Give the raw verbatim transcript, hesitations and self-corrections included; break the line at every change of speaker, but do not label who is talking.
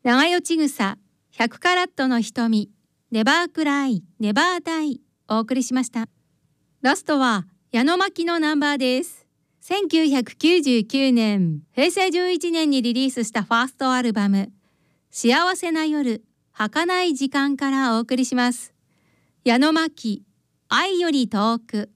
長与千草、ひゃくカラットの瞳、ネバークライ、ネバーダイ、お送りしました。ラストは矢野真紀のナンバーです。せんきゅうひゃくきゅうじゅうきゅうねん、へいせいじゅういちねんにリリースしたファーストアルバム、幸せな夜、儚い時間からお送りします。矢野真紀、愛より遠く。